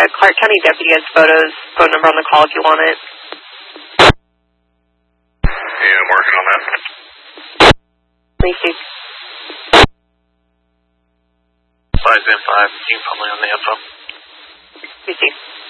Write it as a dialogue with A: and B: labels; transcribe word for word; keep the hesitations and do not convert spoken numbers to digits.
A: Clark County deputy has photos, phone number on the call if you want it.
B: Yeah, I'm working on that.
A: Thank you.
B: five ten five, you can call me on the info.
A: You too.